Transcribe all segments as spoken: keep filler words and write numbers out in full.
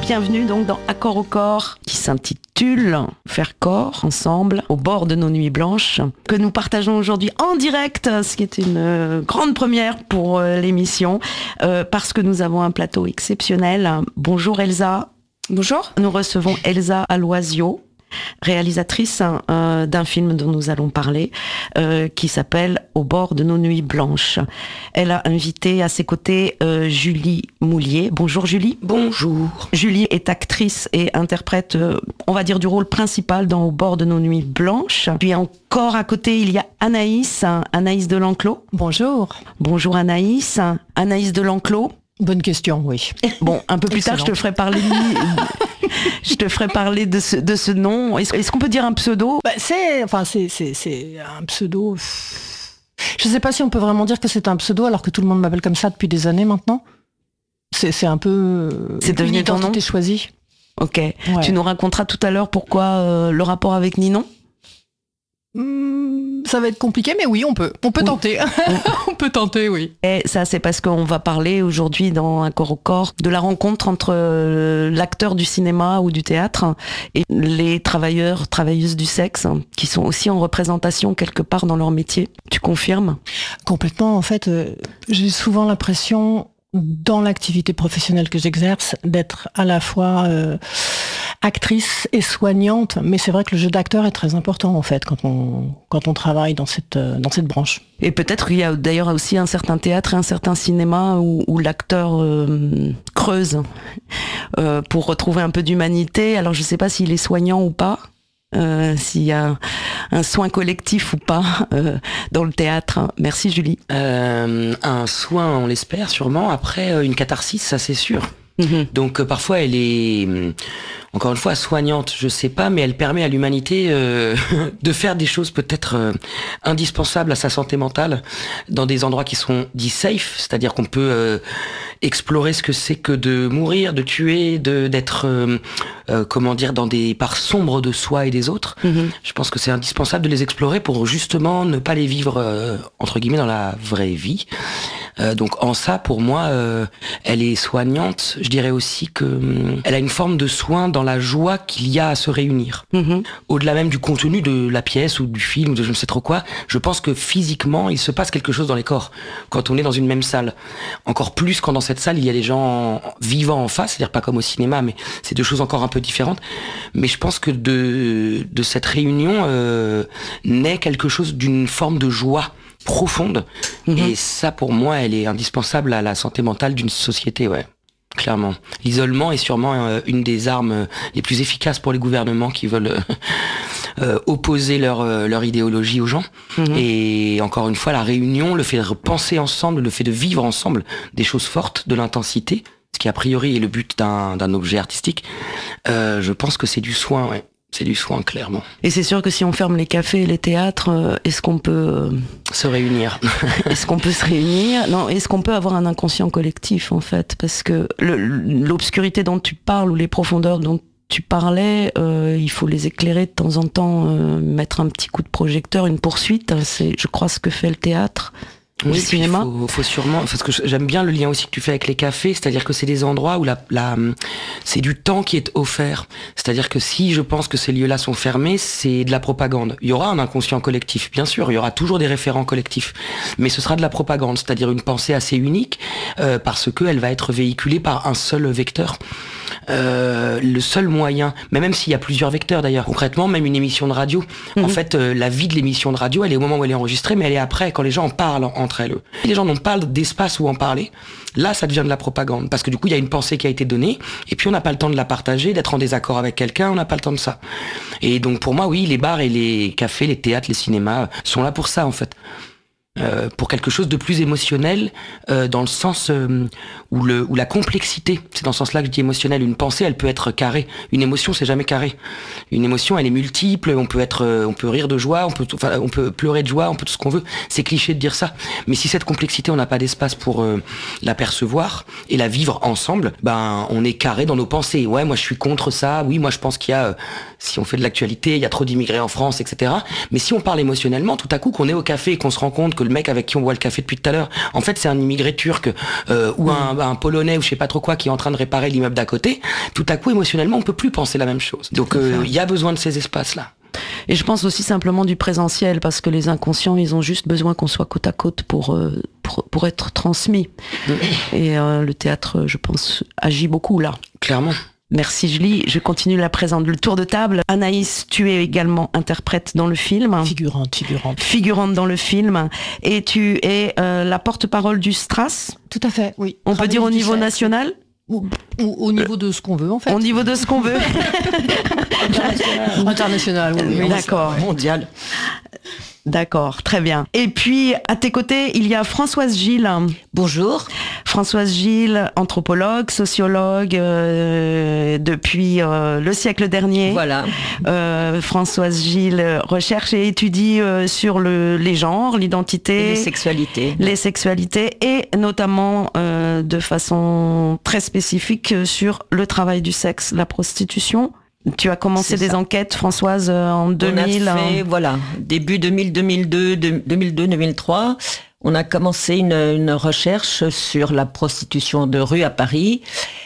Bienvenue donc dans Accord au corps, qui s'intitule Faire corps ensemble au bord de nos nuits blanches, que nous partageons aujourd'hui en direct, ce qui est une euh, grande première pour euh, l'émission, euh, parce que nous avons un plateau exceptionnel. Bonjour Elsa. Bonjour. Nous recevons Elsa Aloisio, réalisatrice euh, d'un film dont nous allons parler, euh, qui s'appelle Au bord de nos nuits blanches. Elle a invité à ses côtés euh, Julie Moulier. Bonjour Julie. Bonjour. Julie est actrice et interprète, euh, on va dire, du rôle principal dans Au bord de nos nuits blanches. Puis encore à côté, il y a Anaïs, Anaïs Delanclos. Bonjour. Bonjour Anaïs. Anaïs Delanclos. Bonne question, oui. Bon, un peu plus Excellent. tard, je te ferai parler de, je te ferai parler de ce, de ce nom. Est-ce, est-ce qu'on peut dire un pseudo ? Bah, c'est, enfin, c'est, c'est, c'est un pseudo. Je sais pas si on peut vraiment dire que c'est un pseudo alors que tout le monde m'appelle comme ça depuis des années maintenant. C'est, c'est un peu. C'est devenu une ton nom ? identité choisie. Ok. Ouais. Tu nous raconteras tout à l'heure pourquoi euh, le rapport avec Ninon ? Mmh, ça va être compliqué, mais oui, on peut. On peut Oui. tenter. On peut tenter, oui. Et ça, c'est parce qu'on va parler aujourd'hui dans Un corps au corps de la rencontre entre euh, l'acteur du cinéma ou du théâtre et les travailleurs, travailleuses du sexe, qui sont aussi en représentation quelque part dans leur métier. Tu confirmes ? Complètement. En fait, euh, j'ai souvent l'impression, dans l'activité professionnelle que j'exerce, d'être à la fois euh, actrice et soignante, mais c'est vrai que le jeu d'acteur est très important en fait quand on quand on travaille dans cette euh, dans cette branche. Et peut-être qu'il y a d'ailleurs aussi un certain théâtre et un certain cinéma où, où l'acteur euh, creuse euh, pour retrouver un peu d'humanité. Alors je ne sais pas s'il est soignant ou pas. Euh, s'il y a un soin collectif ou pas euh, dans le théâtre. Merci Julie. Euh, un soin, on l'espère sûrement. Après, euh, une catharsis, ça c'est sûr. Mm-hmm. Donc euh, parfois elle est, euh, encore une fois, soignante, je sais pas, mais elle permet à l'humanité euh, de faire des choses peut-être euh, indispensables à sa santé mentale dans des endroits qui sont dits safe, c'est-à-dire qu'on peut euh, explorer ce que c'est que de mourir, de tuer, de d'être, euh, euh, comment dire, dans des parts sombres de soi et des autres. Mm-hmm. Je pense que c'est indispensable de les explorer pour justement ne pas les vivre euh, entre guillemets dans la vraie vie. Euh, donc en ça, pour moi, euh, elle est soignante. Je dirais aussi que euh, elle a une forme de soin dans la joie qu'il y a à se réunir. Mm-hmm. Au-delà même du contenu de la pièce ou du film ou de je ne sais trop quoi, je pense que physiquement, il se passe quelque chose dans les corps quand on est dans une même salle. Encore plus quand dans cette salle, il y a des gens vivants en face, c'est-à-dire pas comme au cinéma, mais c'est deux choses encore un peu différentes. Mais je pense que de, de cette réunion euh, naît quelque chose d'une forme de joie profonde. Mmh. Et ça, pour moi, elle est indispensable à la santé mentale d'une société, ouais. Clairement. L'isolement est sûrement euh, une des armes euh, les plus efficaces pour les gouvernements qui veulent euh, euh, opposer leur, euh, leur idéologie aux gens. Mmh. Et encore une fois, la réunion, le fait de penser ensemble, le fait de vivre ensemble des choses fortes, de l'intensité, ce qui a priori est le but d'un, d'un objet artistique, euh, je pense que c'est du soin, ouais. C'est du soin, clairement. Et c'est sûr que si on ferme les cafés et les théâtres, euh, est-ce qu'on peut... Euh, se réunir. Est-ce qu'on peut se réunir ? Non, est-ce qu'on peut avoir un inconscient collectif, en fait ? Parce que le, l'obscurité dont tu parles, ou les profondeurs dont tu parlais, euh, il faut les éclairer de temps en temps, euh, mettre un petit coup de projecteur, une poursuite. C'est, je crois, ce que fait le théâtre. Oui, le cinéma. Il faut, faut sûrement, parce que j'aime bien le lien aussi que tu fais avec les cafés, c'est-à-dire que c'est des endroits où la, la, c'est du temps qui est offert. C'est-à-dire que si je pense que ces lieux-là sont fermés, c'est de la propagande. Il y aura un inconscient collectif, bien sûr, il y aura toujours des référents collectifs, mais ce sera de la propagande, c'est-à-dire une pensée assez unique, euh, parce qu'elle va être véhiculée par un seul vecteur. Euh, le seul moyen, mais même s'il y a plusieurs vecteurs d'ailleurs, concrètement, même une émission de radio, mmh. en fait, euh, la vie de l'émission de radio, elle est au moment où elle est enregistrée, mais elle est après, quand les gens en parlent entre elles. Si les gens n'ont pas d'espace où en parler, là, ça devient de la propagande, parce que du coup, il y a une pensée qui a été donnée, et puis on n'a pas le temps de la partager, d'être en désaccord avec quelqu'un, on n'a pas le temps de ça. Et donc, pour moi, oui, les bars et les cafés, les théâtres, les cinémas sont là pour ça, en fait. Euh, pour quelque chose de plus émotionnel, euh, dans le sens euh, où, le, où la complexité, c'est dans ce sens-là que je dis émotionnel, une pensée elle peut être carrée, une émotion c'est jamais carré, une émotion elle est multiple, on peut être, euh, on peut rire de joie, on peut, enfin, on peut pleurer de joie, on peut tout ce qu'on veut, c'est cliché de dire ça, mais si cette complexité on n'a pas d'espace pour euh, la percevoir et la vivre ensemble, ben on est carré dans nos pensées, ouais moi je suis contre ça, oui moi je pense qu'il y a, euh, si on fait de l'actualité, il y a trop d'immigrés en France, et cetera. Mais si on parle émotionnellement, tout à coup qu'on est au café et qu'on se rend compte que que le mec avec qui on boit le café depuis tout à l'heure. En fait, c'est un immigré turc euh, ou un, un polonais ou je sais pas trop quoi qui est en train de réparer l'immeuble d'à côté. Tout à coup, émotionnellement, on peut plus penser la même chose. Donc, il euh, y a besoin de ces espaces-là. Et je pense aussi simplement du présentiel, parce que les inconscients, ils ont juste besoin qu'on soit côte à côte pour, euh, pour, pour être transmis. Et euh, le théâtre, je pense, agit beaucoup là. Clairement. Merci Julie. Je continue la présente, le tour de table. Anaïs, tu es également interprète dans le film. Figurante, figurante. Figurante dans le film. Et tu es euh, la porte-parole du Stras. Tout à fait, oui. On peut dire au niveau national ? Ou, ou au niveau de ce qu'on veut, en fait. Au niveau de ce qu'on veut. International. International, oui. oui. D'accord. Mondial. D'accord, très bien. Et puis, à tes côtés, il y a Françoise Gilles. Bonjour. Françoise Gilles, anthropologue, sociologue, euh, depuis euh, le siècle dernier. Voilà. Euh, Françoise Gilles recherche et étudie euh, sur le, les genres, l'identité. Et les sexualités. Les sexualités et notamment euh, de façon très spécifique sur le travail du sexe, la prostitution. Tu as commencé des enquêtes, Françoise, en deux mille. On a fait, hein. Voilà, début deux mille, deux mille deux, deux mille deux, deux mille trois. On a commencé une, une recherche sur la prostitution de rue à Paris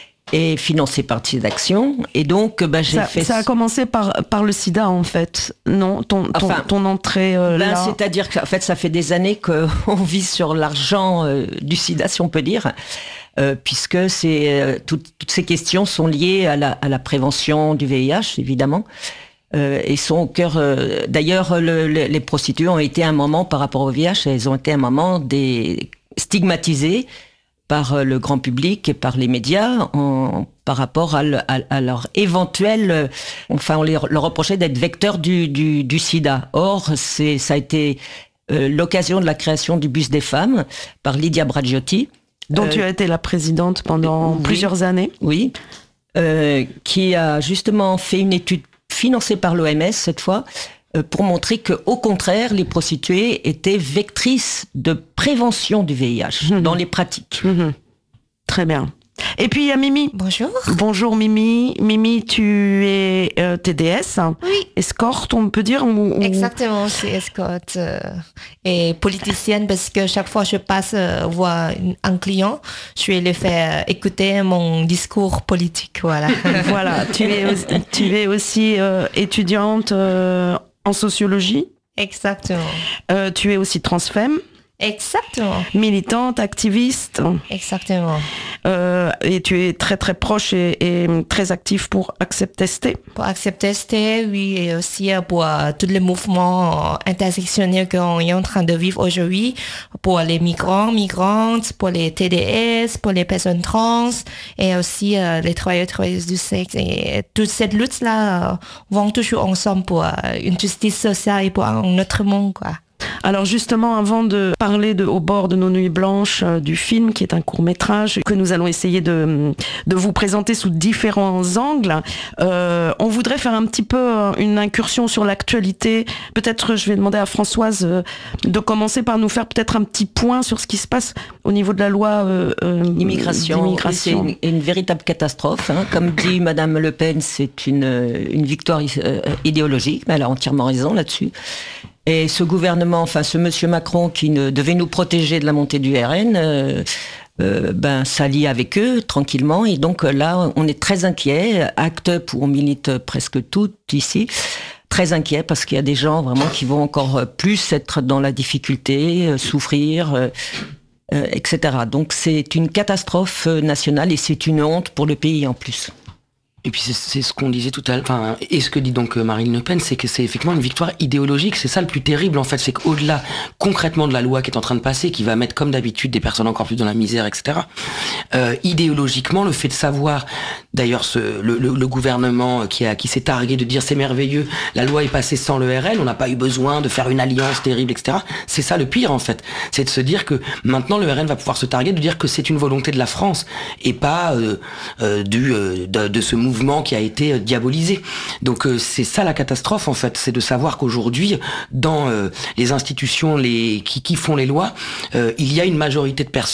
et financée par Tissus d'Action. Et donc, bah, j'ai ça, fait... Ça a commencé par, par le sida, en fait. Non, ton, ton, enfin, ton entrée euh, ben, là. C'est-à-dire qu'en fait, ça fait des années qu'on vit sur l'argent euh, du sida, si on peut dire. Euh, puisque c'est, euh, tout, toutes ces questions sont liées à la, à la prévention du V I H, évidemment, euh, et sont au cœur... Euh, d'ailleurs, le, le, les prostituées ont été un moment, par rapport au V I H, elles ont été un moment des, stigmatisées par le grand public et par les médias en, par rapport à, le, à, à leur éventuel... Enfin, on les, leur reprochait d'être vecteurs du, du, du sida. Or, c'est, ça a été euh, l'occasion de la création du Bus des femmes par Lydia Bragiotti, dont euh, tu as été la présidente pendant oui, plusieurs années. Oui, euh, qui a justement fait une étude financée par l'O M S cette fois, euh, pour montrer qu'au contraire, les prostituées étaient vectrices de prévention du V I H mmh. dans les pratiques. Mmh. Très bien. Et puis il y a Mimi. Bonjour. Bonjour Mimi. Mimi, tu es euh, T D S. Oui. Escorte, on peut dire ou, ou... Exactement, c'est escorte euh, et politicienne parce que chaque fois que je passe euh, voir un client, je vais lui faire écouter mon discours politique. Voilà. Voilà. Tu es aussi, tu es aussi euh, étudiante euh, en sociologie. Exactement. Euh, tu es aussi transfemme. Exactement. Militante, activiste. Exactement. Euh, et tu es très très proche et, et très active pour Accept-Tester. Pour Accept-Tester, oui, et aussi pour euh, tous les mouvements intersectionnels qu'on est en train de vivre aujourd'hui, pour les migrants, migrantes, pour les T D S, pour les personnes trans, et aussi euh, les travailleurs, travailleuses du sexe. Et toute cette lutte-là euh, vont toujours ensemble pour euh, une justice sociale et pour un autre monde, quoi. Alors justement, avant de parler de Au bord de nos nuits blanches, euh, du film, qui est un court-métrage que nous allons essayer de, de vous présenter sous différents angles, euh, on voudrait faire un petit peu une incursion sur l'actualité. Peut-être je vais demander à Françoise euh, de commencer par nous faire peut-être un petit point sur ce qui se passe au niveau de la loi euh, euh, immigration. d'immigration. C'est une, une véritable catastrophe. Hein. Comme dit Madame Le Pen, c'est une, une victoire euh, idéologique. Elle a entièrement raison là-dessus. Et ce gouvernement, enfin ce monsieur Macron qui ne, devait nous protéger de la montée du R N, euh, euh, ben s'allie avec eux tranquillement. Et donc là, on est très inquiet. Act Up, où on milite presque toutes ici, très inquiet parce qu'il y a des gens vraiment qui vont encore plus être dans la difficulté, euh, souffrir, euh, euh, et cetera. Donc c'est une catastrophe nationale et c'est une honte pour le pays en plus. Et puis c'est, c'est ce qu'on disait tout à l'heure, enfin, et ce que dit donc Marine Le Pen, c'est que c'est effectivement une victoire idéologique. C'est ça le plus terrible en fait, c'est qu'au-delà concrètement de la loi qui est en train de passer, qui va mettre comme d'habitude des personnes encore plus dans la misère, et cetera. Euh, idéologiquement, le fait de savoir, d'ailleurs, ce, le, le, le gouvernement qui a qui s'est targué de dire c'est merveilleux, la loi est passée sans le R N, on n'a pas eu besoin de faire une alliance terrible, et cetera. C'est ça le pire en fait, c'est de se dire que maintenant le R N va pouvoir se targuer de dire que c'est une volonté de la France et pas euh, euh, du euh, de, de ce mouvement qui a été diabolisé. Donc euh, c'est ça la catastrophe en fait, c'est de savoir qu'aujourd'hui dans euh, les institutions les qui, qui font les lois, euh, il y a une majorité de personnes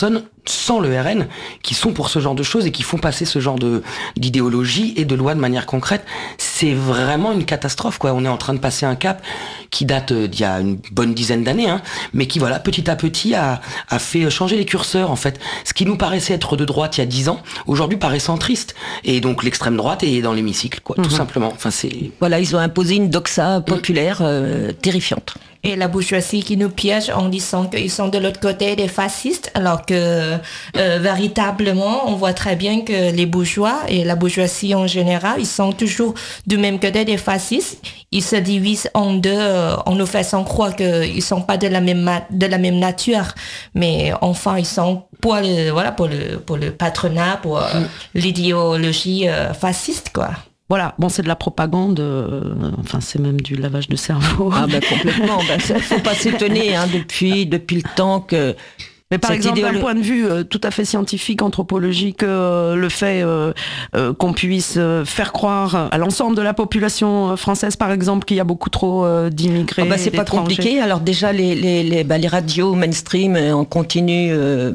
sans le R N, qui sont pour ce genre de choses et qui font passer ce genre de d'idéologie et de loi de manière concrète. C'est vraiment une catastrophe, quoi. On est en train de passer un cap qui date d'il y a une bonne dizaine d'années, hein, mais qui, voilà, petit à petit a, a fait changer les curseurs, en fait. Ce qui nous paraissait être de droite il y a dix ans, aujourd'hui paraît centriste. Et donc l'extrême droite est dans l'hémicycle, quoi, mmh. tout simplement. Enfin, c'est... Voilà, ils ont imposé une doxa populaire mmh. euh, terrifiante. Et la bourgeoisie qui nous piège en disant qu'ils sont de l'autre côté des fascistes, alors que euh, véritablement, on voit très bien que les bourgeois et la bourgeoisie en général, ils sont toujours du même côté des fascistes. Ils se divisent en deux euh, en nous faisant croire qu'ils sont pas de la même de la même nature, mais enfin ils sont pour le voilà pour le pour le patronat, pour euh, mm. l'idéologie euh, fasciste, quoi. Voilà, bon, c'est de la propagande, euh, enfin, c'est même du lavage de cerveau. Ah, ben, complètement. Ben, ça, faut pas s'étonner, hein, depuis, depuis le temps que. Mais par exemple, idéolo... d'un point de vue euh, tout à fait scientifique, anthropologique, euh, le fait euh, euh, qu'on puisse euh, faire croire à l'ensemble de la population française, par exemple, qu'il y a beaucoup trop euh, d'immigrés. Oh, bah, c'est pas compliqué. Alors, déjà, les, les, les, bah, les radios mainstream en continu. Euh,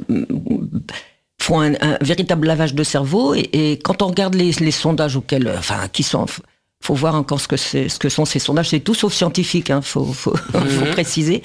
font un, un véritable lavage de cerveau et, et quand on regarde les, les sondages auxquels, enfin, qui sont, faut voir encore ce que c'est, ce que sont ces sondages. C'est tout sauf scientifique, hein, faut, faut, mmh. faut préciser.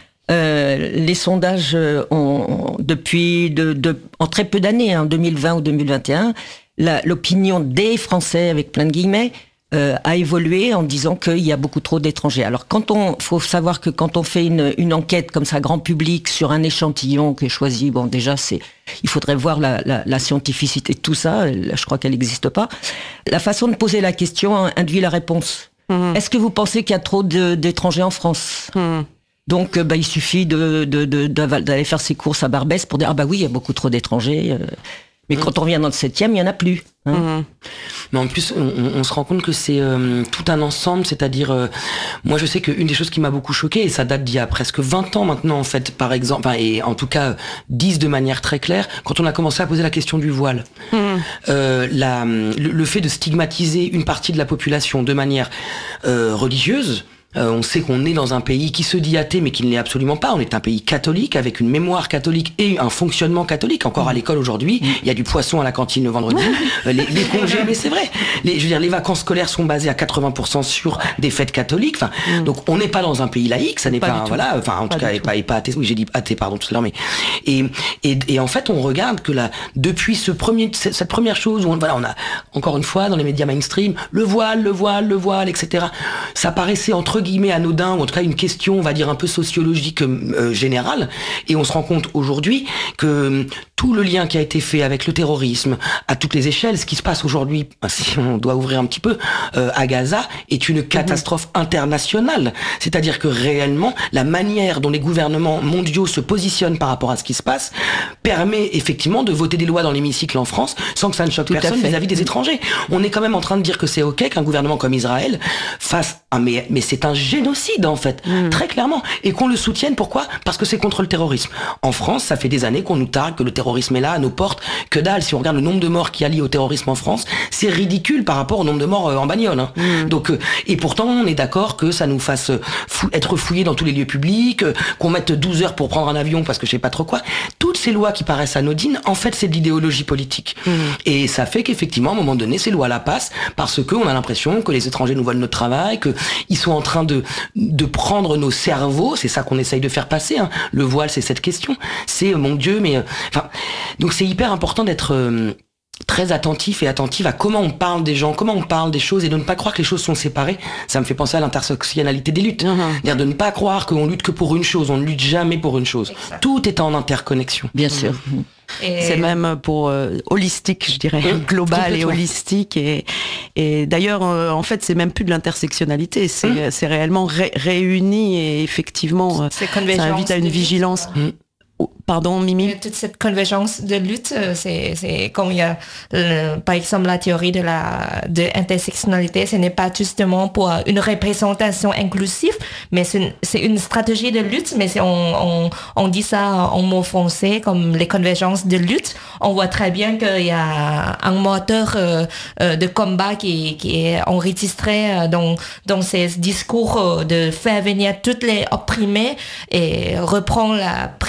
Euh, les sondages ont, depuis, de, de, en très peu d'années, en hein, deux mille vingt ou deux mille vingt et un, la, l'opinion des Français, avec plein de guillemets, Euh, a évolué en disant qu'il y a beaucoup trop d'étrangers. Alors, quand on, faut savoir que quand on fait une, une enquête comme ça, grand public, sur un échantillon qui est choisi, bon, déjà, c'est, il faudrait voir la, la, la scientificité de tout ça. Je crois qu'elle n'existe pas. La façon de poser la question induit la réponse. Mmh. Est-ce que vous pensez qu'il y a trop de, d'étrangers en France? Mmh. Donc, bah, il suffit de, de, de, d'aller faire ses courses à Barbès pour dire, ah bah oui, il y a beaucoup trop d'étrangers. Mais mmh. quand on revient dans le septième, il n'y en a plus. Hein. Mmh. Mais en plus, on, on se rend compte que c'est euh, tout un ensemble, c'est-à-dire, euh, moi je sais qu'une des choses qui m'a beaucoup choquée, et ça date d'il y a presque vingt ans maintenant en fait, par exemple, et en tout cas dix de manière très claire, quand on a commencé à poser la question du voile. Mmh. Euh, la, le, le fait de stigmatiser une partie de la population de manière euh, religieuse, Euh, on sait qu'on est dans un pays qui se dit athée mais qui ne l'est absolument pas. On est un pays catholique avec une mémoire catholique et un fonctionnement catholique. Encore à l'école aujourd'hui, il y a du poisson à la cantine le vendredi. euh, les, les congés, mais c'est vrai. Les, je veux dire, les vacances scolaires sont basées à quatre-vingts pour cent sur des fêtes catholiques. Enfin, mm. donc on n'est pas dans un pays laïque. Ça n'est pas, pas un, voilà. Enfin, en pas tout cas, et pas, et pas athée. Oui, j'ai dit athée, pardon, tout à l'heure. Mais et, et et en fait, on regarde que là, depuis ce premier, cette première chose où on, voilà, on a encore une fois dans les médias mainstream le voile, le voile, le voile, et cetera. Ça paraissait entre guillemets anodin, ou en tout cas une question, on va dire un peu sociologique euh, générale, et on se rend compte aujourd'hui que euh, tout le lien qui a été fait avec le terrorisme à toutes les échelles, ce qui se passe aujourd'hui, si on doit ouvrir un petit peu, euh, à Gaza, est une catastrophe mmh. internationale. C'est-à-dire que réellement, la manière dont les gouvernements mondiaux se positionnent par rapport à ce qui se passe permet effectivement de voter des lois dans l'hémicycle en France sans que ça ne choque tout personne vis-à-vis des étrangers. On est quand même en train de dire que c'est ok qu'un gouvernement comme Israël fasse ah mais mais c'est un génocide en fait, mmh. très clairement, et qu'on le soutienne. Pourquoi? Parce que c'est contre le terrorisme. En France, ça fait des années qu'on nous targue que le terrorisme est là à nos portes. Que dalle, si on regarde le nombre de morts qui allient au terrorisme en France, c'est ridicule par rapport au nombre de morts euh, en bagnole. Hein. Mmh. Donc euh, et pourtant on est d'accord que ça nous fasse fou- être fouillés dans tous les lieux publics, euh, qu'on mette douze heures pour prendre un avion parce que je sais pas trop quoi. Toutes ces lois qui paraissent anodines, en fait, c'est de l'idéologie politique. Mmh. Et ça fait qu'effectivement, à un moment donné, ces lois-là passent parce que on a l'impression que les étrangers nous volent notre travail, que ils sont en train de de prendre nos cerveaux. C'est ça qu'on essaye de faire passer. Hein. Le voile, c'est cette question. C'est mon Dieu, mais enfin, euh, donc c'est hyper important d'être euh, très attentif et attentive à comment on parle des gens, comment on parle des choses, et de ne pas croire que les choses sont séparées. Ça me fait penser à l'intersectionnalité des luttes. Mmh. C'est-à-dire de ne pas croire qu'on lutte que pour une chose, on ne lutte jamais pour une chose. Exact. Tout est en interconnexion. Bien sûr. Mmh. Et c'est même pour euh, holistique, je dirais, mmh, global et holistique. Et, et d'ailleurs, euh, en fait, c'est même plus de l'intersectionnalité, c'est, mmh. c'est réellement ré- réuni, et effectivement, ça invite à une vigilance. Mmh. Pardon, Mimi? Toute cette convergence de lutte, c'est, c'est comme il y a, euh, par exemple, la théorie de la de intersectionnalité, ce n'est pas justement pour une représentation inclusive, mais c'est une, c'est une stratégie de lutte, mais c'est, on, on, on dit ça en mots français, comme les convergences de lutte. On voit très bien qu'il y a un moteur euh, de combat qui, qui est enregistré dans, dans ces discours de faire venir toutes les opprimés et reprendre la prise de conscience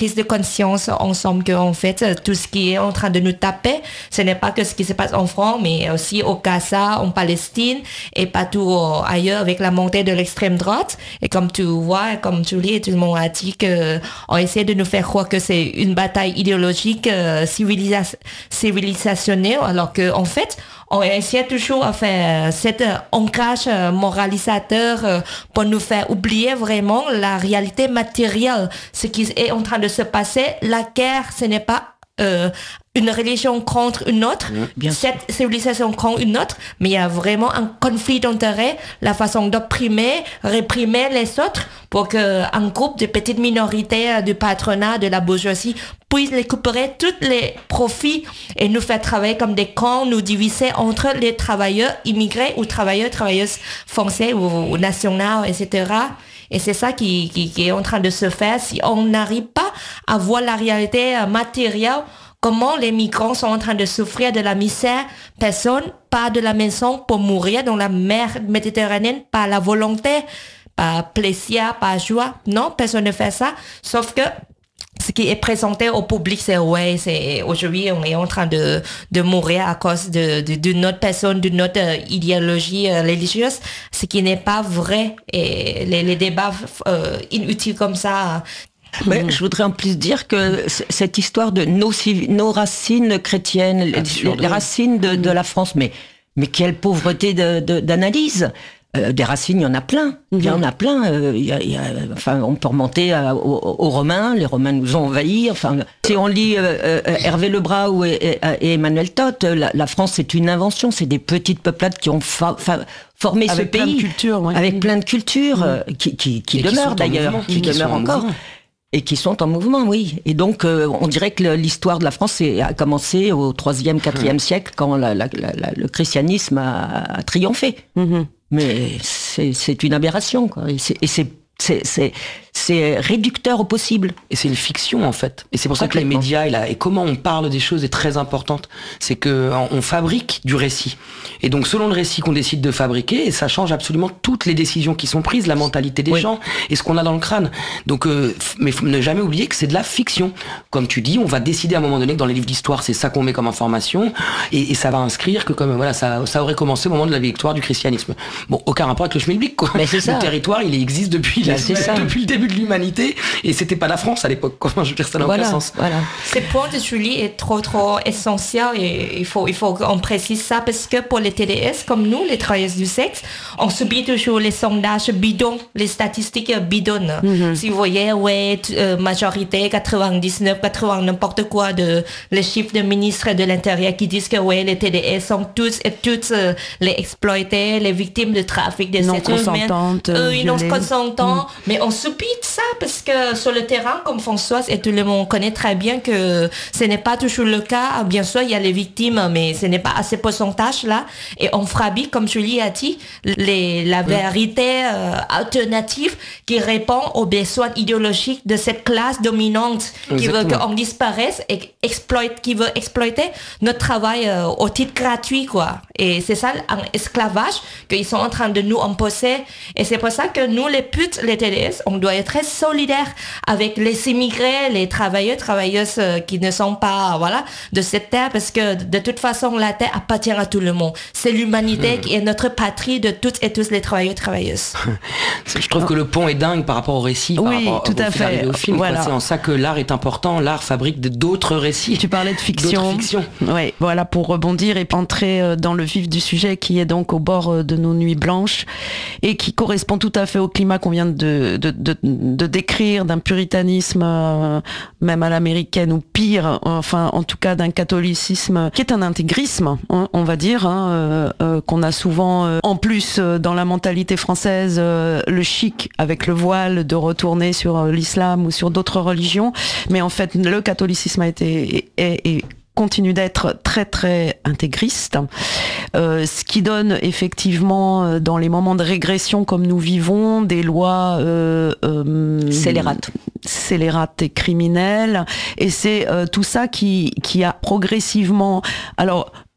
conscience ensemble que en fait tout ce qui est en train de nous taper, ce n'est pas que ce qui se passe en France, mais aussi au Gaza, en Palestine et partout ailleurs avec la montée de l'extrême droite. Et comme tu vois, comme tu lis, tout le monde a dit que on essaie de nous faire croire que c'est une bataille idéologique euh, civilisa- civilisationnelle, alors que en fait on essaie toujours à faire cet ancrage moralisateur pour nous faire oublier vraiment la réalité matérielle, ce qui est en train de se passer. La guerre, ce n'est pas euh, une religion contre une autre, mmh, cette civilisation contre une autre, mais il y a vraiment un conflit d'intérêts, la façon d'opprimer, réprimer les autres pour qu'un groupe de petites minorités du patronat, de la bourgeoisie puisse récupérer tous les profits et nous faire travailler comme des cons, nous diviser entre les travailleurs immigrés ou travailleurs, travailleuses français ou, ou nationaux, et cetera. Et c'est ça qui, qui, qui est en train de se faire si on n'arrive pas à voir la réalité matérielle, comment les migrants sont en train de souffrir de la misère. Personne part de la maison pour mourir dans la mer Méditerranée par la volonté, par plaisir, par joie. Non, personne ne fait ça, sauf que ce qui est présenté au public, c'est ouais, c'est aujourd'hui on est en train de de mourir à cause de de d'une autre personne, d'une autre euh, idéologie euh, religieuse, ce qui n'est pas vrai. Et les les débats euh, inutiles comme ça. Mais je voudrais en plus dire que c- cette histoire de nos, nos racines chrétiennes, les, les racines de, de la France, mais mais quelle pauvreté de, de, d'analyse. Euh, des racines, il y en a plein. Il y en a plein. Euh, il y a, il y a, enfin, on peut remonter à, aux, aux Romains. Les Romains nous ont envahis. Enfin, si on lit euh, euh, Hervé Lebras ou et, et, et Emmanuel Todt, la, la France, c'est une invention. C'est des petites peuplades qui ont fa- fa- formé avec ce pays. Plein de cultures, ouais. Avec plein de cultures, mmh. euh, qui, qui, qui demeurent d'ailleurs, qui, qui demeurent encore. Et qui sont en mouvement, oui. Et donc, euh, on dirait que l'histoire de la France a commencé au troisième, quatrième siècle, quand la, la, la, le christianisme a, a triomphé. Mm-hmm. Mais c'est, c'est une aberration, quoi. Et c'est, et c'est, c'est, c'est, c'est réducteur au possible. Et c'est une fiction, en fait. Et c'est pour ça que les médias et, la, et comment on parle des choses est très importante. C'est que on fabrique du récit. Et donc, selon le récit qu'on décide de fabriquer, ça change absolument toutes les décisions qui sont prises, la mentalité des oui. gens et ce qu'on a dans le crâne. Donc, euh, mais faut ne jamais oublier que c'est de la fiction. Comme tu dis, on va décider à un moment donné que dans les livres d'histoire, c'est ça qu'on met comme information, et, et ça va inscrire que comme voilà, ça, ça aurait commencé au moment de la victoire du christianisme. Bon, aucun rapport avec le schmilblick, quoi. Mais c'est ça. Le territoire, il existe depuis, la, depuis le début de l'humanité, et c'était pas la France à l'époque. Comment je veux dire, ça n'a voilà, aucun sens. Voilà. Ce point de Julie est trop trop essentiel, et il faut il faut qu'on précise ça, parce que pour les T D S comme nous, les travailleuses du sexe, on subit toujours les sondages bidons, les statistiques bidons. Mm-hmm. Si vous voyez, ouais, t- euh, majorité quatre-vingt-dix-neuf, quatre-vingts n'importe quoi de les chiffres de ministres de l'Intérieur qui disent que ouais, les T D S sont tous et toutes euh, les exploités, les victimes de trafic des non êtres humains, consentantes, euh, non consentants. Mm. Mais on subit ça parce que sur le terrain, comme Françoise et tout le monde connaît très bien que ce n'est pas toujours le cas. Bien sûr, il y a les victimes, mais ce n'est pas à ces pourcentages-là. Et on frapit, comme Julie a dit, les, la vérité euh, alternative qui répond aux besoins idéologiques de cette classe dominante qui Exactement. veut qu'on disparaisse et exploite, qui veut exploiter notre travail euh, au titre gratuit, quoi. Et c'est ça, un esclavage qu'ils sont en train de nous imposer. Et c'est pour ça que nous, les putes, les T D S, on doit être très solidaires avec les immigrés, les travailleurs, travailleuses euh, qui ne sont pas, voilà, de cette terre, parce que de toute façon, la terre appartient à tout le monde. C'est l'humanité mmh. qui est notre patrie de toutes et tous les travailleurs, travailleuses. Je trouve que le pont est dingue par rapport au récit, par oui, rapport tout à fait. au film. Voilà. C'est en ça que l'art est important. L'art fabrique d'autres récits. Tu parlais de fiction. Oui, voilà, pour rebondir et entrer dans le vif du sujet qui est donc au bord de nos nuits blanches et qui correspond tout à fait au climat qu'on vient de, de, de, de décrire, d'un puritanisme euh, même à l'américaine ou pire, enfin en tout cas d'un catholicisme qui est un intégrisme, hein, on va dire, hein, euh, euh, qu'on a souvent euh, en plus euh, dans la mentalité française euh, le chic avec le voile de retourner sur euh, l'islam ou sur d'autres religions, mais en fait le catholicisme a été est, est, continue d'être très très intégriste, euh, ce qui donne effectivement euh, dans les moments de régression comme nous vivons des lois euh, euh, scélérates scélérates et criminelles, et c'est euh, tout ça qui qui a progressivement alors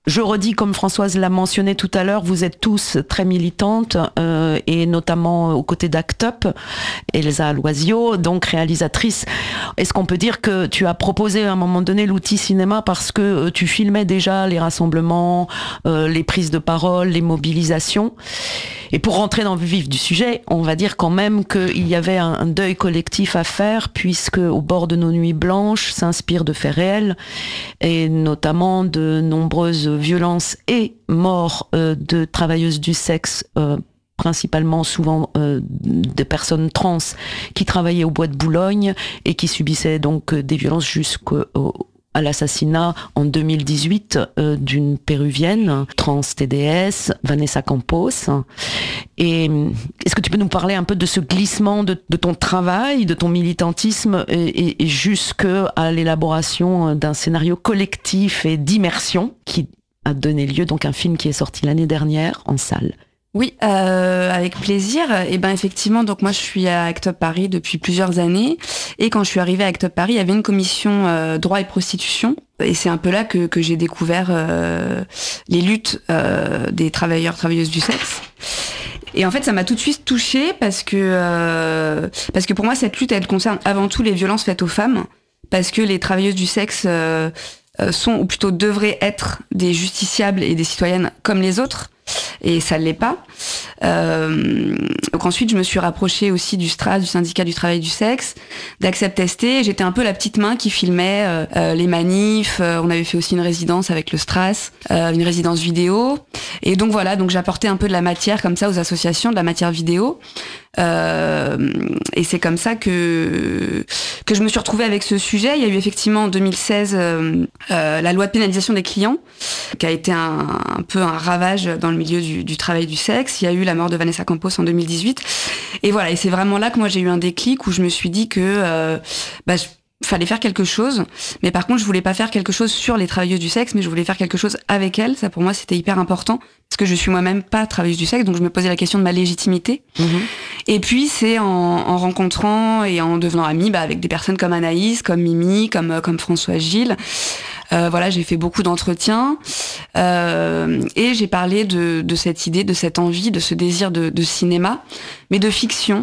Je redis, comme Françoise l'a mentionné tout à l'heure, vous êtes tous très militantes, euh, et notamment aux côtés d'Act Up, Elsa Loisio, donc réalisatrice. Est-ce qu'on peut dire que tu as proposé à un moment donné l'outil cinéma parce que euh, tu filmais déjà les rassemblements, euh, les prises de parole, les mobilisations? Et pour rentrer dans le vif du sujet, on va dire quand même qu'il y avait un, un deuil collectif à faire, puisque Au bord de nos nuits blanches s'inspire de faits réels, et notamment de nombreuses violences et morts euh, de travailleuses du sexe, euh, principalement souvent euh, des personnes trans qui travaillaient au bois de Boulogne et qui subissaient donc euh, des violences jusqu'au à l'assassinat en deux mille dix-huit euh, d'une péruvienne trans T D S, Vanessa Campos. Et est-ce que tu peux nous parler un peu de ce glissement de, de ton travail, de ton militantisme et, et, et jusqu'à l'élaboration d'un scénario collectif et d'immersion qui a donné lieu donc à un film qui est sorti l'année dernière en salle? Oui, euh, avec plaisir. Et ben effectivement, donc moi je suis à Act Up Paris depuis plusieurs années. Et quand je suis arrivée à Act Up Paris, il y avait une commission euh, droit et prostitution. Et c'est un peu là que, que j'ai découvert euh, les luttes euh, des travailleurs, travailleuses du sexe. Et en fait, ça m'a tout de suite touchée parce que euh, parce que pour moi, cette lutte, elle concerne avant tout les violences faites aux femmes, parce que les travailleuses du sexe euh, sont, ou plutôt devraient être, des justiciables et des citoyennes comme les autres. Et ça ne l'est pas. Euh, donc ensuite, je me suis rapprochée aussi du S T R A S, du syndicat du travail du sexe, d'Accept S T. J'étais un peu la petite main qui filmait euh, euh, les manifs. Euh, on avait fait aussi une résidence avec le S T R A S, euh, une résidence vidéo. Et donc voilà, donc j'apportais un peu de la matière comme ça aux associations, de la matière vidéo. Euh, et c'est comme ça que que je me suis retrouvée avec ce sujet. Il y a eu effectivement en deux mille seize euh, euh, la loi de pénalisation des clients, qui a été un, un peu un ravage dans le milieu du, du travail du sexe. Il y a eu la mort de Vanessa Campos en deux mille dix-huit. Et voilà, et c'est vraiment là que moi j'ai eu un déclic où je me suis dit que euh, bah, je, fallait faire quelque chose, mais par contre je voulais pas faire quelque chose sur les travailleuses du sexe, mais je voulais faire quelque chose avec elles. Ça pour moi c'était hyper important parce que je suis moi-même pas travailleuse du sexe, donc je me posais la question de ma légitimité. Mmh. Et puis c'est en, en rencontrant et en devenant amie bah, avec des personnes comme Anaïs, comme Mimi, comme comme François Gilles. Euh, voilà, j'ai fait beaucoup d'entretiens euh, et j'ai parlé de, de cette idée, de cette envie, de ce désir de, de cinéma, mais de fiction.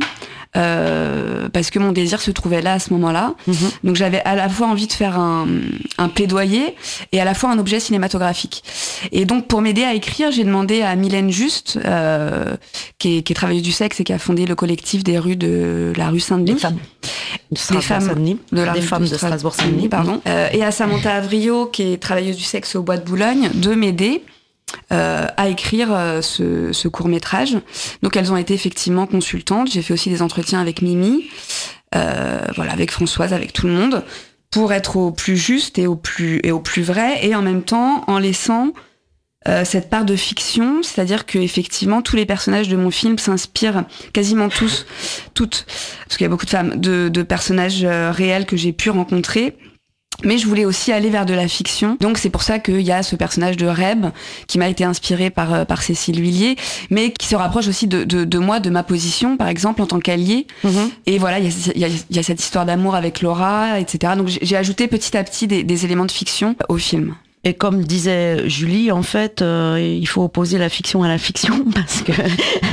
Euh, parce que mon désir se trouvait là à ce moment-là. Mmh. Donc j'avais à la fois envie de faire un, un plaidoyer et à la fois un objet cinématographique. Et donc pour m'aider à écrire, j'ai demandé à Mylène Juste, euh, qui, est, qui est travailleuse du sexe et qui a fondé le collectif des rues de la rue Saint-Denis. Des femmes. Des femmes de, la des rue femmes de, de Strasbourg-Saint-Denis, pardon. Euh, et à Samantha Avrio, qui est travailleuse du sexe au Bois de Boulogne, de m'aider Euh, à écrire euh, ce, ce court-métrage. Donc elles ont été effectivement consultantes. J'ai fait aussi des entretiens avec Mimi, euh, voilà, avec Françoise, avec tout le monde, pour être au plus juste et au plus, et au plus vrai, et en même temps en laissant euh, cette part de fiction, c'est-à-dire que effectivement tous les personnages de mon film s'inspirent quasiment tous, toutes, parce qu'il y a beaucoup de femmes, de, de personnages euh, réels que j'ai pu rencontrer. Mais je voulais aussi aller vers de la fiction. Donc c'est pour ça qu'il y a ce personnage de Reb qui m'a été inspiré par, par Cécile Huillier, mais qui se rapproche aussi de, de, de moi, de ma position, par exemple, en tant qu'alliée. Mmh. Et voilà, il y a, y, a, y a cette histoire d'amour avec Laura, et cetera. Donc j'ai ajouté petit à petit des, des éléments de fiction au film. Et comme disait Julie, en fait, euh, il faut opposer la fiction à la fiction, parce que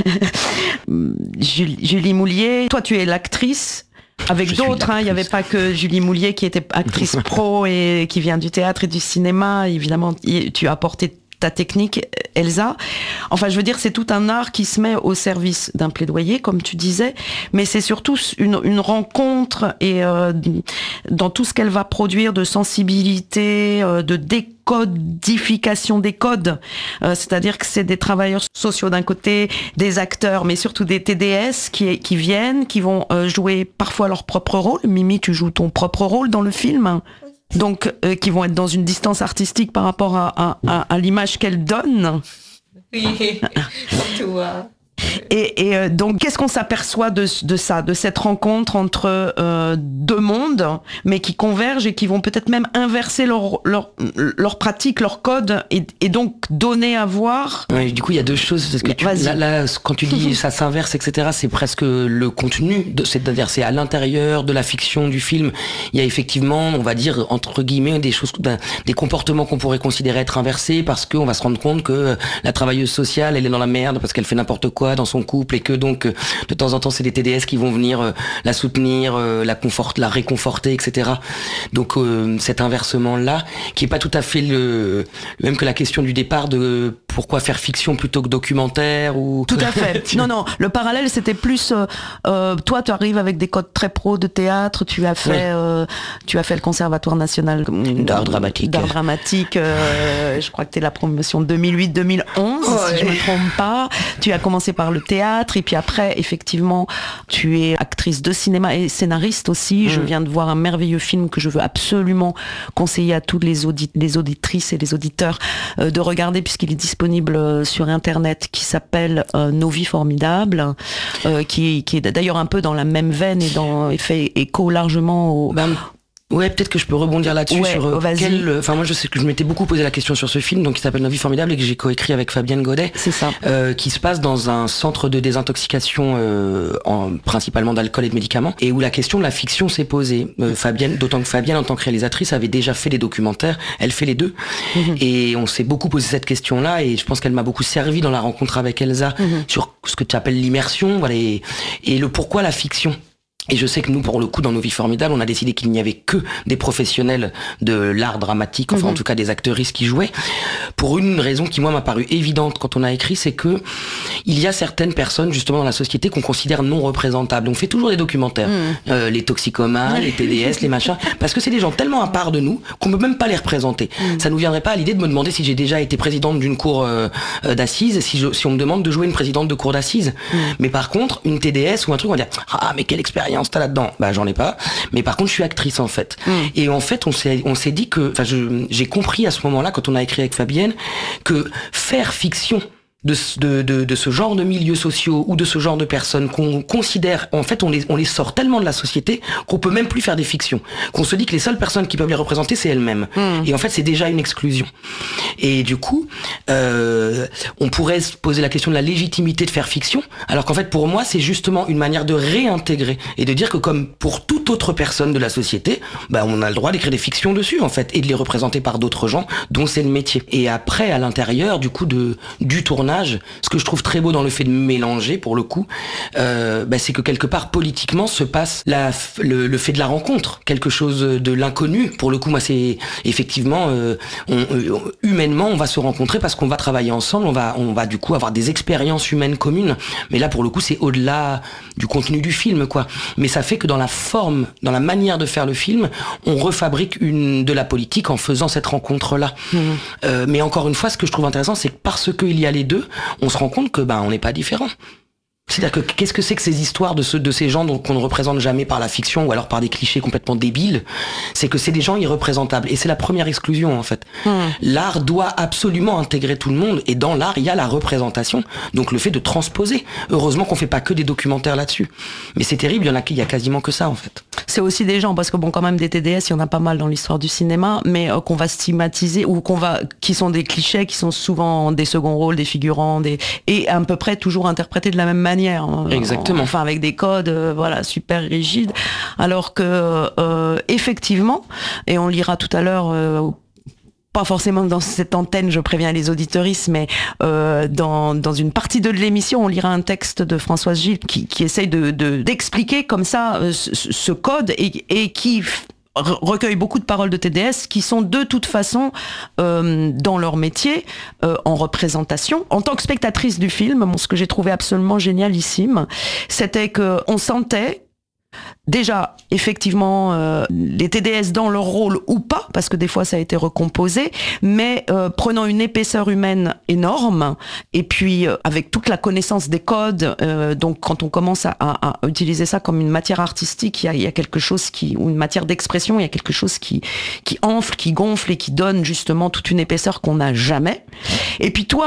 Julie, Julie Moulier, toi tu es l'actrice. Avec d'autres, hein, il n'y avait pas que Julie Moulier qui était actrice pro et qui vient du théâtre et du cinéma. Évidemment, tu as apporté ta technique, Elsa. Enfin, je veux dire, c'est tout un art qui se met au service d'un plaidoyer, comme tu disais, mais c'est surtout une, une rencontre et euh, dans tout ce qu'elle va produire de sensibilité, euh, de décodification des codes. Euh, c'est-à-dire que c'est des travailleurs sociaux d'un côté, des acteurs, mais surtout des T D S qui, qui viennent, qui vont euh, jouer parfois leur propre rôle. Mimi, tu joues ton propre rôle dans le film. Donc, euh, qui vont être dans une distance artistique par rapport à, à, à, à l'image qu'elle donne. Oui, tout. Et, et euh, donc, qu'est-ce qu'on s'aperçoit de, de ça, de cette rencontre entre euh, deux mondes, mais qui convergent et qui vont peut-être même inverser leur, leur, leur pratique, leur code, et, et donc donner à voir. Ouais, du coup, il y a deux choses. Parce que tu, là, là, quand tu dis ça s'inverse, et cetera, c'est presque le contenu, de, c'est-à-dire c'est à l'intérieur de la fiction du film. Il y a effectivement, on va dire, entre guillemets, des choses, des comportements qu'on pourrait considérer être inversés, parce qu'on va se rendre compte que la travailleuse sociale, elle est dans la merde parce qu'elle fait n'importe quoi dans son couple, et que donc de temps en temps c'est des T D S qui vont venir euh, la soutenir, euh, la conforte, la réconforter, et cetera. Donc euh, cet inversement là, qui est pas tout à fait le, le même que la question du départ de pourquoi faire fiction plutôt que documentaire ou. Tout à fait. non non, le parallèle c'était plus euh, euh, toi tu arrives avec des codes très pro de théâtre, tu as fait ouais. euh, tu as fait le Conservatoire national d'art dramatique. D'art dramatique. Euh, je crois que tu es la promotion deux mille huit deux mille onze ouais. si je me trompe pas. Tu as commencé par le théâtre et puis après effectivement tu es actrice de cinéma et scénariste aussi. Mmh. Je viens de voir un merveilleux film que je veux absolument conseiller à toutes les, audit- les auditrices et les auditeurs euh, de regarder puisqu'il est disponible sur internet, qui s'appelle euh, Nos vies formidables, euh, qui, qui est d'ailleurs un peu dans la même veine et, dans, et fait écho largement au... Ben... Ouais, peut-être que je peux rebondir là-dessus ouais, sur oh, quel. Enfin, moi, je sais que je m'étais beaucoup posé la question sur ce film, donc qui s'appelle Nos vies formidables et que j'ai coécrit avec Fabienne Godet. C'est ça. Euh, qui se passe dans un centre de désintoxication, euh, en, principalement d'alcool et de médicaments, et où la question de la fiction s'est posée. Euh, Fabienne, d'autant que Fabienne, en tant que réalisatrice, avait déjà fait des documentaires. Elle fait les deux, mm-hmm. et on s'est beaucoup posé cette question-là, et je pense qu'elle m'a beaucoup servi dans la rencontre avec Elsa mm-hmm. sur ce que tu appelles l'immersion, voilà, et, et le pourquoi la fiction. Et je sais que nous, pour le coup, dans Nos vies formidables, on a décidé qu'il n'y avait que des professionnels de l'art dramatique, enfin mmh. en tout cas des actrices qui jouaient, pour une raison qui, moi, m'a paru évidente quand on a écrit, c'est que il y a certaines personnes, justement, dans la société qu'on considère non représentables. On fait toujours des documentaires, mmh. euh, les toxicomanes, les T D S, les machins, parce que c'est des gens tellement à part de nous qu'on peut même pas les représenter. Mmh. Ça nous viendrait pas à l'idée de me demander si j'ai déjà été présidente d'une cour euh, d'assises, si, je, si on me demande de jouer une présidente de cour d'assises. Mmh. Mais par contre, une T D S ou un truc, on va dire « Ah, mais quelle expérience t'as là-dedans ?» Bah j'en ai pas, mais par contre je suis actrice en fait. Mm. Et en fait on s'est on s'est dit que, enfin je j'ai compris à ce moment-là quand on a écrit avec Fabienne que faire fiction de, de, de, de ce genre de milieux sociaux ou de ce genre de personnes qu'on considère, en fait, on les, on les sort tellement de la société qu'on peut même plus faire des fictions. Qu'on se dit que les seules personnes qui peuvent les représenter, c'est elles-mêmes. Mmh. Et en fait, c'est déjà une exclusion. Et du coup, euh, on pourrait se poser la question de la légitimité de faire fiction, alors qu'en fait, pour moi, c'est justement une manière de réintégrer et de dire que comme pour toute autre personne de la société, bah, on a le droit d'écrire des fictions dessus, en fait, et de les représenter par d'autres gens dont c'est le métier. Et après, à l'intérieur, du coup, de, du tournage, ce que je trouve très beau dans le fait de mélanger, pour le coup, euh, bah, c'est que quelque part, politiquement, se passe la, le, le fait de la rencontre, quelque chose de l'inconnu. Pour le coup, moi, c'est effectivement, euh, on, euh, humainement, on va se rencontrer parce qu'on va travailler ensemble, on va, on va du coup avoir des expériences humaines communes. Mais là, pour le coup, c'est au-delà du contenu du film, quoi. Mais ça fait que dans la forme, dans la manière de faire le film, on refabrique une, de la politique en faisant cette rencontre-là. Mmh. Euh, mais encore une fois, ce que je trouve intéressant, c'est que parce qu'il y a les deux, on se rend compte que ben on n'est pas différents. C'est-à-dire que qu'est-ce que c'est que ces histoires de, ce, de ces gens dont, qu'on ne représente jamais par la fiction ou alors par des clichés complètement débiles? C'est que c'est des gens irreprésentables. Et c'est la première exclusion, en fait. Mmh. L'art doit absolument intégrer tout le monde. Et dans l'art, il y a la représentation. Donc le fait de transposer. Heureusement qu'on fait pas que des documentaires là-dessus. Mais c'est terrible, il y en a, il y a quasiment que ça, en fait. C'est aussi des gens, parce que bon, quand même, des T D S, il y en a pas mal dans l'histoire du cinéma, mais euh, qu'on va stigmatiser, ou qu'on va, qui sont des clichés, qui sont souvent des seconds rôles, des figurants, des, et à peu près toujours interprétés de la même manière. Exactement. Enfin, avec des codes, euh, voilà, super rigides. Alors que, euh, effectivement, et on lira tout à l'heure, euh, pas forcément dans cette antenne, je préviens les auditeuristes, mais euh, dans, dans une partie de l'émission, on lira un texte de Françoise Gilles qui, qui essaye de, de, d'expliquer comme ça euh, ce, ce code et, et qui recueille beaucoup de paroles de T D S qui sont de toute façon euh, dans leur métier euh, en représentation. En tant que spectatrice du film, bon, ce que j'ai trouvé absolument génialissime, c'était que on sentait déjà, effectivement, euh, les T D S dans leur rôle ou pas, parce que des fois ça a été recomposé, mais euh, prenant une épaisseur humaine énorme, et puis euh, avec toute la connaissance des codes, euh, donc quand on commence à, à, à utiliser ça comme une matière artistique, il y a, il y a quelque chose qui, ou une matière d'expression, il y a quelque chose qui, qui enfle, qui gonfle et qui donne justement toute une épaisseur qu'on n'a jamais. Et puis toi,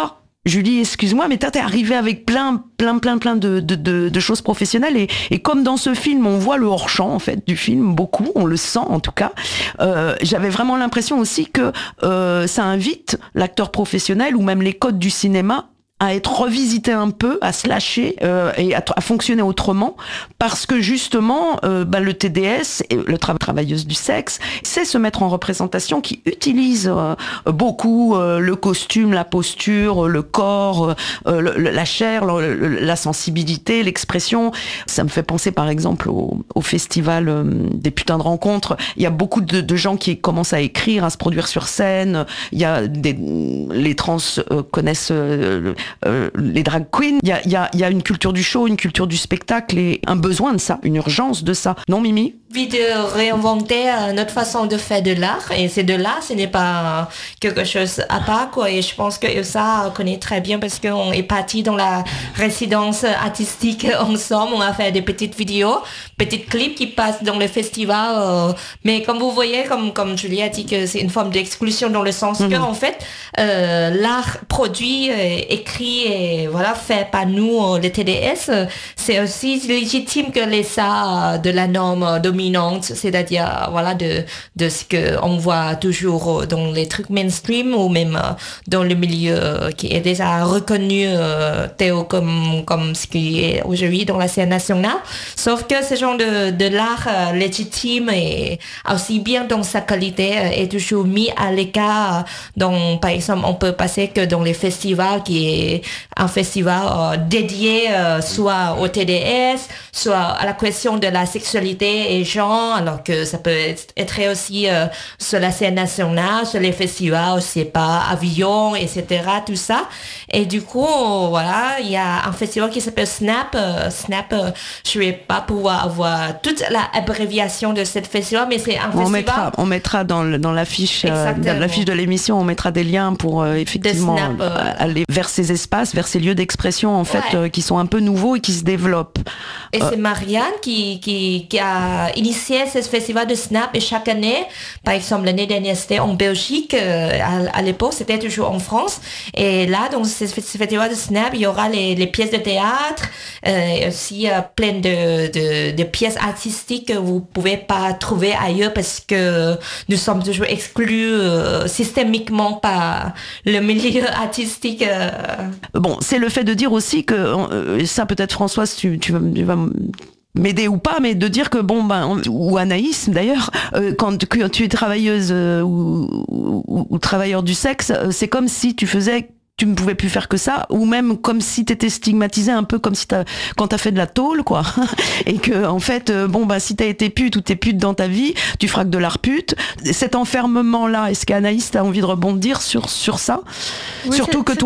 Julie, excuse-moi, mais toi, t'es arrivée avec plein, plein, plein, plein de, de, de, de choses professionnelles et, et comme dans ce film, on voit le hors-champ, en fait, du film, beaucoup, on le sent, en tout cas, euh, j'avais vraiment l'impression aussi que euh, ça invite l'acteur professionnel ou même les codes du cinéma à être revisité un peu, à se lâcher euh, et à, à fonctionner autrement, parce que justement, euh, bah, le T D S, le tra- travailleuse du sexe, c'est se mettre en représentation, qui utilise euh, beaucoup euh, le costume, la posture, le corps, euh, le, la chair, le, le, la sensibilité, l'expression. Ça me fait penser par exemple au, au festival euh, des putains de rencontres. Il y a beaucoup de, de gens qui commencent à écrire, à se produire sur scène. Il y a des, les trans euh, connaissent euh, Euh, les drag queens, il y a, y, a, y a une culture du show, une culture du spectacle et un besoin de ça, une urgence de ça. Non, Mimi ? Envie de réinventer notre façon de faire de l'art, et c'est de l'art, ce n'est pas quelque chose à part, quoi. Et je pense que Elsa connaît très bien parce qu'on est parti dans la résidence artistique ensemble, on a fait des petites vidéos, petits clips qui passent dans le festival, euh, mais comme vous voyez, comme, comme Julie a dit que c'est une forme d'exclusion dans le sens mmh. que en fait euh, l'art produit, euh, écrit et voilà fait par nous, euh, les T D S, euh, c'est aussi légitime que les arts de la norme dominante, c'est-à-dire voilà de de ce que on voit toujours dans les trucs mainstream ou même dans le milieu qui est déjà reconnu euh, Théo comme comme ce qui est aujourd'hui dans la scène nationale. Sauf que ce genre de de l'art euh, légitime et aussi bien dans sa qualité euh, est toujours mis à l'écart. Donc par exemple on peut passer que dans les festivals qui est un festival euh, dédié euh, soit au T D S, soit à la question de la sexualité et genre, alors que ça peut être aussi euh, sur la scène nationale, sur les festivals, je sais pas, Avion, et cetera, tout ça. Et du coup, voilà, il y a un festival qui s'appelle Snap. Euh, Snap, euh, je vais pas pouvoir avoir toute l'abréviation de cette festival, mais c'est un on festival... Mettra, on mettra dans, le, dans l'affiche euh, dans l'affiche de l'émission, on mettra des liens pour euh, effectivement Snap, euh... aller vers ces espaces, vers ces lieux d'expression, en fait, ouais. euh, qui sont un peu nouveaux et qui se développent. Et euh... c'est Marianne qui, qui, qui a initié ce festival de Snap, et chaque année, par exemple l'année dernière c'était en Belgique, euh, à, à l'époque c'était toujours en France, et là dans ce festival de Snap il y aura les, les pièces de théâtre, euh, et aussi euh, plein de, de, de pièces artistiques que vous pouvez pas trouver ailleurs parce que nous sommes toujours exclus euh, systémiquement par le milieu artistique. Euh. Bon, c'est le fait de dire aussi que euh, ça peut-être Françoise tu, tu vas, tu vas m'aider ou pas, mais de dire que bon ben ou Anaïs d'ailleurs, euh, quand, quand tu es travailleuse euh, ou, ou, ou travailleur du sexe, euh, c'est comme si tu faisais tu ne pouvais plus faire que ça, ou même comme si t'étais stigmatisé, un peu comme si t'as, quand t'as fait de la tôle, quoi. Et que, en fait, euh, bon, bah, si t'as été pute ou t'es pute dans ta vie, tu feras que de l'art pute. Cet enfermement-là, est-ce qu'Anaïs, t'as envie de rebondir sur, sur ça? Oui, surtout que toi,